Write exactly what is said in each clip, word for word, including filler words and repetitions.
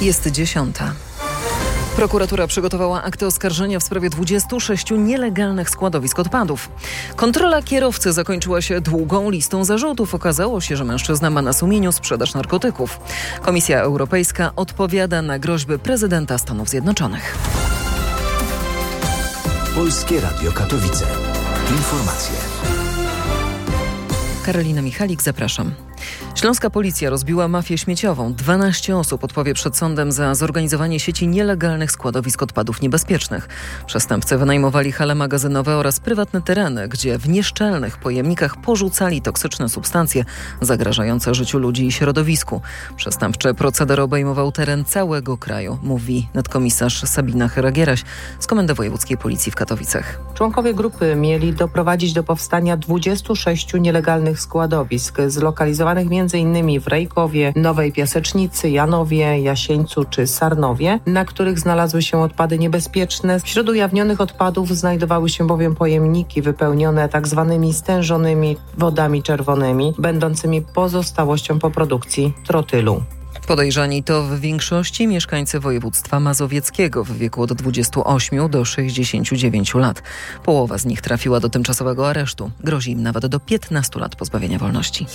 Jest dziesiąta. Prokuratura przygotowała akty oskarżenia w sprawie dwudziestu sześciu nielegalnych składowisk odpadów. Kontrola kierowcy zakończyła się długą listą zarzutów. Okazało się, że mężczyzna ma na sumieniu sprzedaż narkotyków. Komisja Europejska odpowiada na groźby prezydenta Stanów Zjednoczonych. Polskie Radio Katowice. Informacje. Karolina Michalik, zapraszam. Śląska policja rozbiła mafię śmieciową. dwanaście osób odpowie przed sądem za zorganizowanie sieci nielegalnych składowisk odpadów niebezpiecznych. Przestępcy wynajmowali hale magazynowe oraz prywatne tereny, gdzie w nieszczelnych pojemnikach porzucali toksyczne substancje zagrażające życiu ludzi i środowisku. Przestępczy proceder obejmował teren całego kraju, mówi nadkomisarz Sabina Chyra-Gieraś z Komendy Wojewódzkiej Policji w Katowicach. Członkowie grupy mieli doprowadzić do powstania dwudziestu sześciu nielegalnych składowisk zlokalizowanych między innymi w Rejkowie, Nowej Piasecznicy, Janowie, Jasieńcu czy Sarnowie, na których znalazły się odpady niebezpieczne. Wśród ujawnionych odpadów znajdowały się bowiem pojemniki wypełnione tak zwanymi stężonymi wodami czerwonymi, będącymi pozostałością po produkcji trotylu. Podejrzani to w większości mieszkańcy województwa mazowieckiego w wieku od dwudziestu ośmiu do sześćdziesięciu dziewięciu lat. Połowa z nich trafiła do tymczasowego aresztu. Grozi im nawet do piętnastu lat pozbawienia wolności.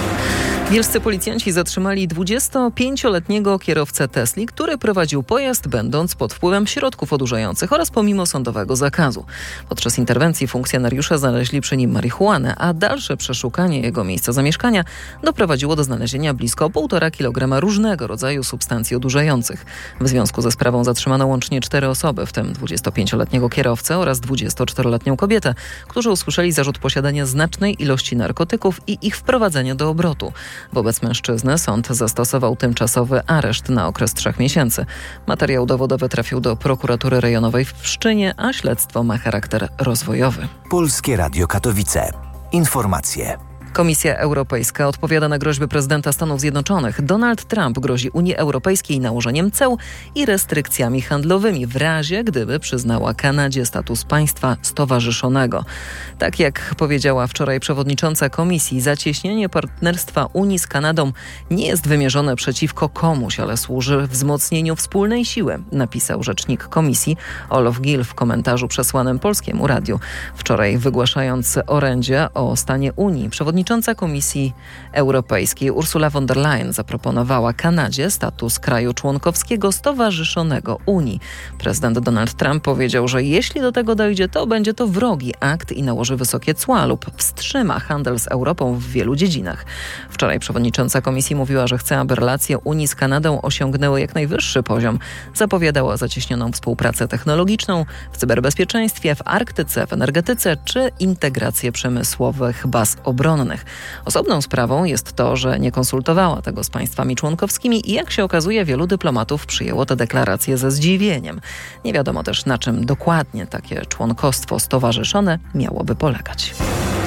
Bielscy policjanci zatrzymali dwudziestopięcioletniego kierowcę Tesli, który prowadził pojazd będąc pod wpływem środków odurzających oraz pomimo sądowego zakazu. Podczas interwencji funkcjonariusze znaleźli przy nim marihuanę, a dalsze przeszukanie jego miejsca zamieszkania doprowadziło do znalezienia blisko półtora kilograma różnego rodzaju substancji odurzających. W związku ze sprawą zatrzymano łącznie cztery osoby, w tym dwudziestopięcioletniego kierowcę oraz dwudziestoczteroletnią kobietę, którzy usłyszeli zarzut posiadania znacznej ilości narkotyków i ich wprowadzenia do obrotu. Wobec mężczyzny sąd zastosował tymczasowy areszt na okres trzech miesięcy. Materiał dowodowy trafił do prokuratury rejonowej w Pszczynie, a śledztwo ma charakter rozwojowy. Polskie Radio Katowice. Informacje. Komisja Europejska odpowiada na groźby prezydenta Stanów Zjednoczonych. Donald Trump grozi Unii Europejskiej nałożeniem ceł i restrykcjami handlowymi w razie, gdyby przyznała Kanadzie status państwa stowarzyszonego. Tak jak powiedziała wczoraj przewodnicząca komisji, zacieśnienie partnerstwa Unii z Kanadą nie jest wymierzone przeciwko komuś, ale służy wzmocnieniu wspólnej siły, napisał rzecznik komisji Olof Gill w komentarzu przesłanym Polskiemu Radiu. Wczoraj wygłaszając orędzie o stanie Unii, przewodnicząca Przewodnicząca Komisji Europejskiej Ursula von der Leyen zaproponowała Kanadzie status kraju członkowskiego stowarzyszonego Unii. Prezydent Donald Trump powiedział, że jeśli do tego dojdzie, to będzie to wrogi akt i nałoży wysokie cła lub wstrzyma handel z Europą w wielu dziedzinach. Wczoraj przewodnicząca Komisji mówiła, że chce, aby relacje Unii z Kanadą osiągnęły jak najwyższy poziom. Zapowiadała zacieśnioną współpracę technologiczną w cyberbezpieczeństwie, w Arktyce, w energetyce czy integrację przemysłowych baz obronnych. Osobną sprawą jest to, że nie konsultowała tego z państwami członkowskimi i jak się okazuje, wielu dyplomatów przyjęło tę deklarację ze zdziwieniem. Nie wiadomo też, na czym dokładnie takie członkostwo stowarzyszone miałoby polegać.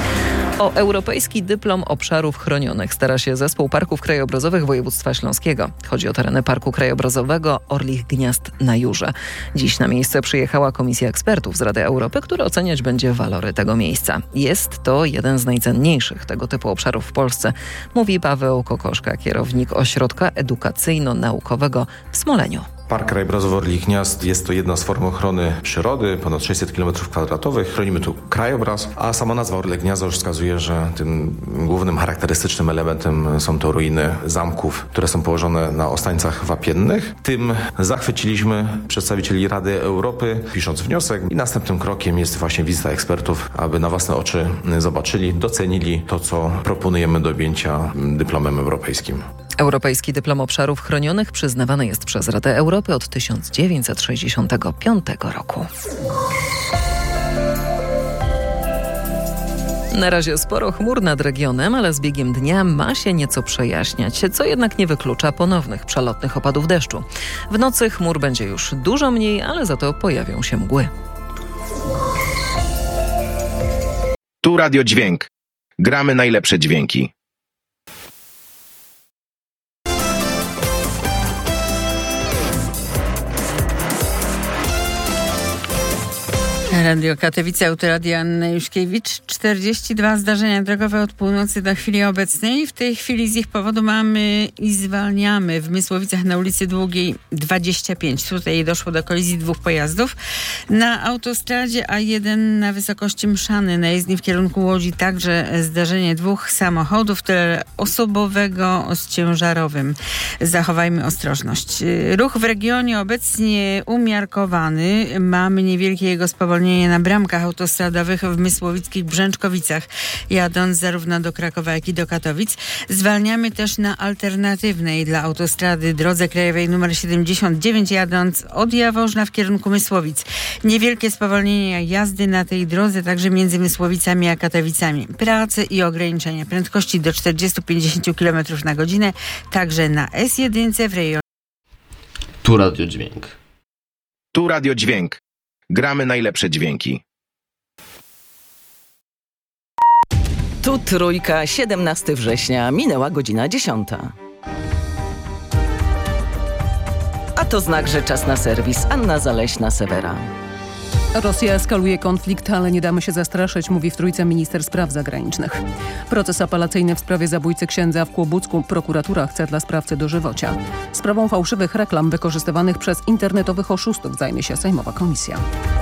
O europejski dyplom obszarów chronionych stara się Zespół Parków Krajobrazowych Województwa Śląskiego. Chodzi o tereny Parku Krajobrazowego Orlich Gniazd na Jurze. Dziś na miejsce przyjechała komisja ekspertów z Rady Europy, która oceniać będzie walory tego miejsca. Jest to jeden z najcenniejszych tego typu obszarów w Polsce, mówi Paweł Kokoszka, kierownik Ośrodka Edukacyjno-Naukowego w Smoleniu. Park Krajobrazowy Orlich Gniazd jest to jedna z form ochrony przyrody, ponad sześćset kilometrów kwadratowych. Chronimy tu krajobraz, a sama nazwa Orlich Gniazdo już wskazuje, że tym głównym charakterystycznym elementem są to ruiny zamków, które są położone na ostańcach wapiennych. Tym zachwyciliśmy przedstawicieli Rady Europy, pisząc wniosek, i następnym krokiem jest właśnie wizyta ekspertów, aby na własne oczy zobaczyli, docenili to, co proponujemy do objęcia dyplomem europejskim. Europejski dyplom obszarów chronionych przyznawany jest przez Radę Europy od tysiąc dziewięćset sześćdziesiątego piątego roku. Na razie sporo chmur nad regionem, ale z biegiem dnia ma się nieco przejaśniać, co jednak nie wyklucza ponownych przelotnych opadów deszczu. W nocy chmur będzie już dużo mniej, ale za to pojawią się mgły. Tu Radio Dźwięk. Gramy najlepsze dźwięki. Radio Katowice, Autoradia Anna Juszkiewicz. czterdzieści dwa zdarzenia drogowe od północy do chwili obecnej. W tej chwili z ich powodu mamy i zwalniamy w Mysłowicach na ulicy Długiej dwadzieścia pięć. Tutaj doszło do kolizji dwóch pojazdów. Na autostradzie A jeden na wysokości Mszany na jezdni w kierunku Łodzi także zdarzenie dwóch samochodów, tyle osobowego z ciężarowym. Zachowajmy ostrożność. Ruch w regionie obecnie umiarkowany. Mamy niewielkie jego spowolnienie na bramkach autostradowych w mysłowickich Brzęczkowicach, jadąc zarówno do Krakowa, jak i do Katowic. Zwalniamy też na alternatywnej dla autostrady drodze krajowej nr siedemdziesiąt dziewięć, jadąc od Jaworzna w kierunku Mysłowic. Niewielkie spowolnienie jazdy na tej drodze także między Mysłowicami a Katowicami. Prace i ograniczenia prędkości do czterdzieści do pięćdziesięciu kilometrów na godzinę, także na S jeden w rejonie. Tu Radio Dźwięk. Tu Radio Dźwięk. Gramy najlepsze dźwięki. Tu Trójka, siedemnastego września, minęła godzina dziesiąta. A to znak, że czas na serwis. Anna Zaleśna-Sewera. Rosja eskaluje konflikt, ale nie damy się zastraszyć, mówi w Trójce minister spraw zagranicznych. Proces apelacyjny w sprawie zabójcy księdza w Kłobucku. Prokuratura chce dla sprawcy dożywocia. Sprawą fałszywych reklam wykorzystywanych przez internetowych oszustów zajmie się sejmowa komisja.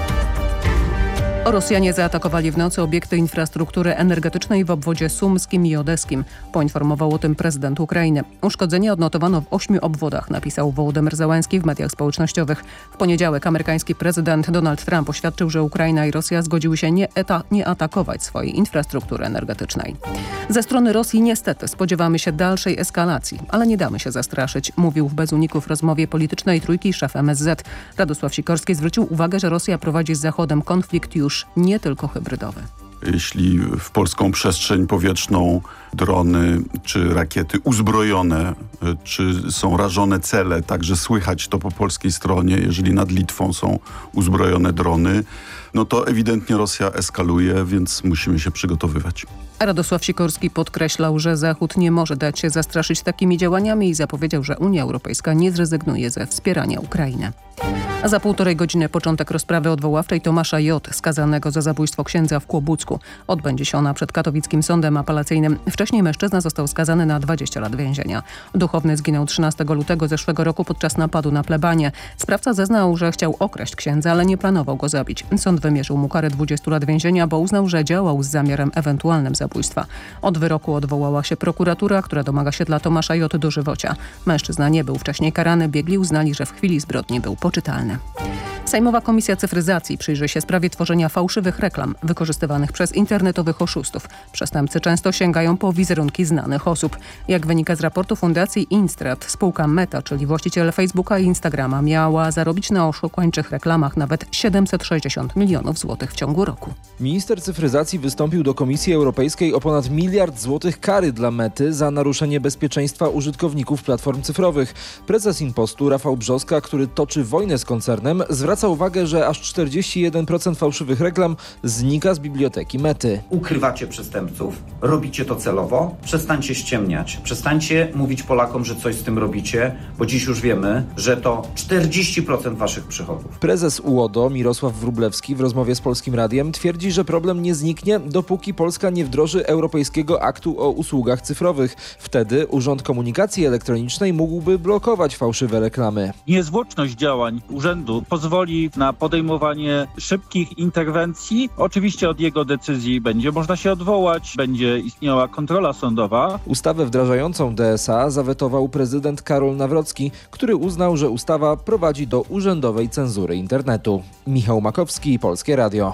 Rosjanie zaatakowali w nocy obiekty infrastruktury energetycznej w obwodzie sumskim i odeskim. Poinformował o tym prezydent Ukrainy. Uszkodzenia odnotowano w ośmiu obwodach, napisał Wołodymyr Zełenski w mediach społecznościowych. W poniedziałek amerykański prezydent Donald Trump oświadczył, że Ukraina i Rosja zgodziły się nie, eta- nie atakować swojej infrastruktury energetycznej. Ze strony Rosji niestety spodziewamy się dalszej eskalacji, ale nie damy się zastraszyć, mówił w bez uników rozmowie politycznej Trójki szef M S Z. Radosław Sikorski zwrócił uwagę, że Rosja prowadzi z Zachodem konflikt już nie tylko hybrydowy. Jeśli w polską przestrzeń powietrzną drony czy rakiety uzbrojone, czy są rażone cele, także słychać to po polskiej stronie, jeżeli nad Litwą są uzbrojone drony, no to ewidentnie Rosja eskaluje, więc musimy się przygotowywać. Radosław Sikorski podkreślał, że Zachód nie może dać się zastraszyć takimi działaniami i zapowiedział, że Unia Europejska nie zrezygnuje ze wspierania Ukrainy. A za półtorej godziny początek rozprawy odwoławczej Tomasza J., skazanego za zabójstwo księdza w Kłobucku. Odbędzie się ona przed katowickim sądem apelacyjnym. Wcześniej mężczyzna został skazany na dwadzieścia lat więzienia. Duchowny zginął trzynastego lutego zeszłego roku podczas napadu na plebanię. Sprawca zeznał, że chciał okraść księdza, ale nie planował go zabić. Sąd wymierzył mu karę dwudziestu lat więzienia, bo uznał, że działał z zamiarem ewentualnym zabójstwa. Od wyroku odwołała się prokuratura, która domaga się dla Tomasza J. dożywocia. Mężczyzna nie był wcześniej karany, biegli uznali, że w chwili zbrodni był poczytalny. Sejmowa Komisja Cyfryzacji przyjrzy się sprawie tworzenia fałszywych reklam wykorzystywanych przez internetowych oszustów. Przestępcy często sięgają po wizerunki znanych osób. Jak wynika z raportu Fundacji Instrat, spółka Meta, czyli właściciel Facebooka i Instagrama, miała zarobić na oszukańczych reklamach nawet siedemset sześćdziesiąt milionów złotych w ciągu roku. Minister cyfryzacji wystąpił do Komisji Europejskiej o ponad miliard złotych kary dla Mety za naruszenie bezpieczeństwa użytkowników platform cyfrowych. Prezes Impostu Rafał Brzoska, który toczy wojnę z koncernem, zwraca uwagę, że aż czterdzieści jeden procent fałszywych reklam znika z biblioteki Mety. Ukrywacie przestępców, robicie to celowo, przestańcie ściemniać, przestańcie mówić Polakom, że coś z tym robicie, bo dziś już wiemy, że to czterdzieści procent waszych przychodów. Prezes U O D O Mirosław Wróblewski w rozmowie z Polskim Radiem twierdzi, że problem nie zniknie, dopóki Polska nie wdroży Europejskiego Aktu o Usługach Cyfrowych. Wtedy Urząd Komunikacji Elektronicznej mógłby blokować fałszywe reklamy. Niezwłoczność działań urzędu pozwoli na podejmowanie szybkich interwencji. Oczywiście od jego decyzji będzie można się odwołać, będzie istniała kontrola sądowa. Ustawę wdrażającą D S A zawetował prezydent Karol Nawrocki, który uznał, że ustawa prowadzi do urzędowej cenzury internetu. Michał Makowski, Polskie Radio.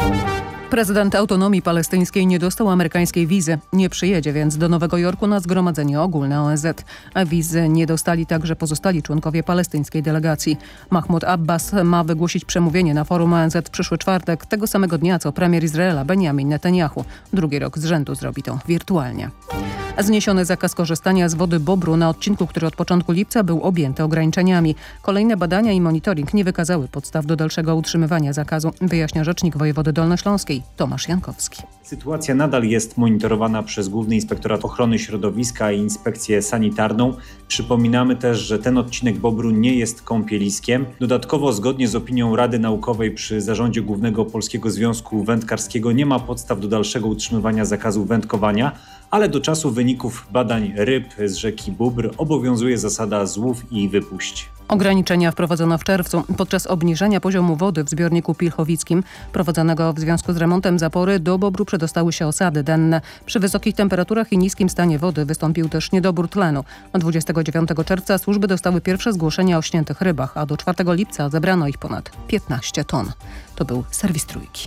Prezydent Autonomii Palestyńskiej nie dostał amerykańskiej wizy. Nie przyjedzie więc do Nowego Jorku na zgromadzenie ogólne O N Z. A wizy nie dostali także pozostali członkowie palestyńskiej delegacji. Mahmoud Abbas ma wygłosić przemówienie na forum O N Z w przyszły czwartek, tego samego dnia co premier Izraela Benjamin Netanyahu. Drugi rok z rzędu zrobi to wirtualnie. Zniesiony zakaz korzystania z wody Bobru na odcinku, który od początku lipca był objęty ograniczeniami. Kolejne badania i monitoring nie wykazały podstaw do dalszego utrzymywania zakazu, wyjaśnia rzecznik wojewody dolnośląskiej Tomasz Jankowski. Sytuacja nadal jest monitorowana przez Główny Inspektorat Ochrony Środowiska i Inspekcję Sanitarną. Przypominamy też, że ten odcinek Bobru nie jest kąpieliskiem. Dodatkowo, zgodnie z opinią Rady Naukowej przy zarządzie Głównego Polskiego Związku Wędkarskiego, nie ma podstaw do dalszego utrzymywania zakazu wędkowania, ale do czasu wyników badań ryb z rzeki Bóbr obowiązuje zasada złów i wypuść. Ograniczenia wprowadzono w czerwcu podczas obniżenia poziomu wody w zbiorniku pilchowickim prowadzonego w związku z remontem zapory. Do Bobru przedostały się osady denne. Przy wysokich temperaturach i niskim stanie wody wystąpił też niedobór tlenu. dwudziestego dziewiątego czerwca służby dostały pierwsze zgłoszenia o śniętych rybach, a do czwartego lipca zebrano ich ponad piętnaście ton. To był serwis Trójki.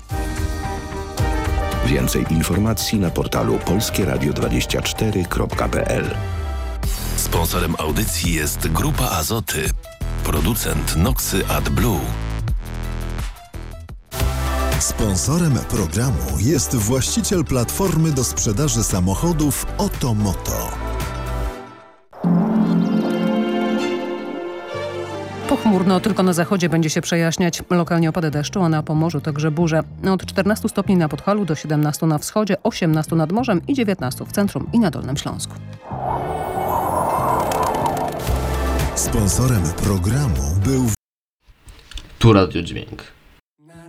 Więcej informacji na portalu polskie radio dwadzieścia cztery kropka p l. Sponsorem audycji jest Grupa Azoty, producent Noxy AdBlue. Sponsorem programu jest właściciel platformy do sprzedaży samochodów Otomoto. Pochmurno, tylko na zachodzie będzie się przejaśniać. Lokalnie opady deszczu, a na Pomorzu także burze. Od czternastu stopni na Podhalu do siedemnastu na wschodzie, osiemnastu nad morzem i dziewiętnastu w centrum i na Dolnym Śląsku. Sponsorem programu był Tu Radio Dźwięk.